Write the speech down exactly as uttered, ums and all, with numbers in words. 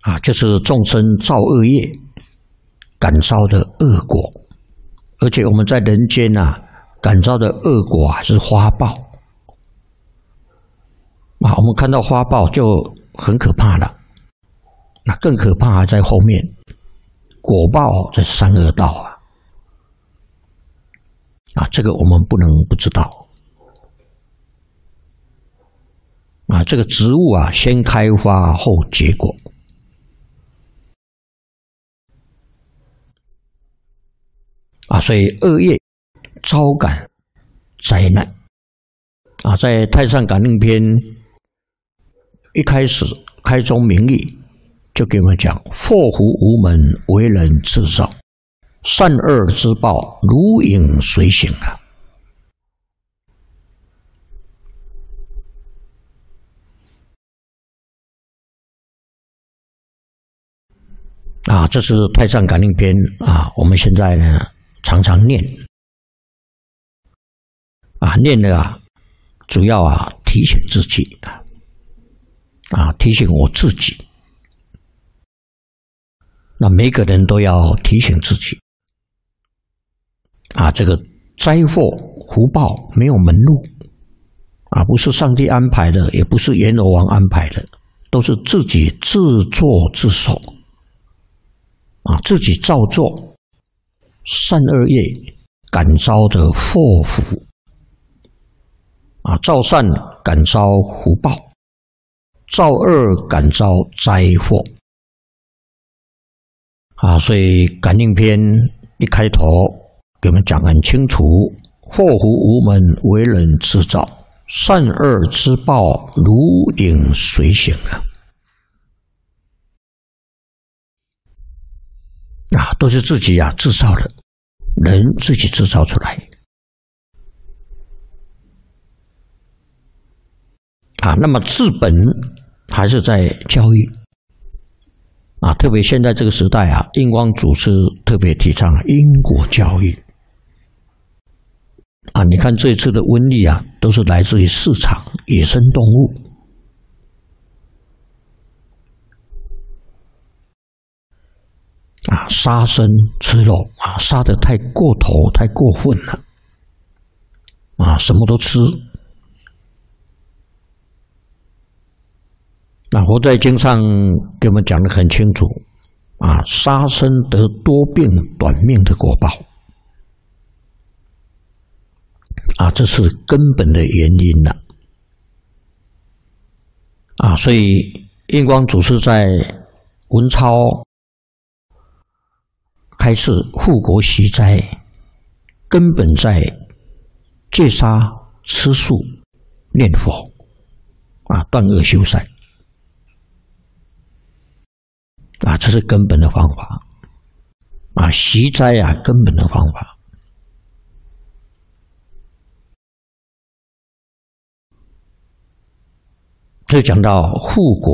啊，就是众生造恶业感召的恶果，而且我们在人间啊，感召的恶果还是花报啊。我们看到花报就很可怕了，那更可怕还在后面，果报在三恶道啊。啊，这个我们不能不知道啊。这个植物啊，先开花后结果啊，所以恶业招感灾难啊。在《太上感应篇》一开始开宗明义就给我们讲：祸福无门，为人自造。善恶之报，如影随形啊！啊，这是《太上感应篇》啊，我们现在呢常常念啊，念的啊，主要啊提醒自己啊，啊提醒我自己。那每个人都要提醒自己。啊，这个灾祸福报没有门路啊，不是上帝安排的，也不是阎罗王安排的，都是自己自作自受啊，自己造作善恶业感召的祸福啊，造善感召福报，造恶感召灾祸啊。所以感应篇一开头给我们讲很清楚：祸福无门，为人自造；善恶之报，如影随形啊！啊，都是自己啊制造的，人自己制造出来啊。那么治本还是在教育啊，特别现在这个时代啊，印光祖师特别提倡因果教育。啊，你看这一次的瘟疫啊，都是来自于市场野生动物啊，杀生吃肉啊，杀得太过头、太过分了啊，什么都吃。那佛在经上给我们讲得很清楚啊，杀生得多病短命的果报。啊，这是根本的原因了啊！所以印光祖师在文钞开示护国息灾，根本在戒杀、吃素、念佛啊，断恶修善啊，这是根本的方法啊，息灾啊，根本的方法。就讲到护国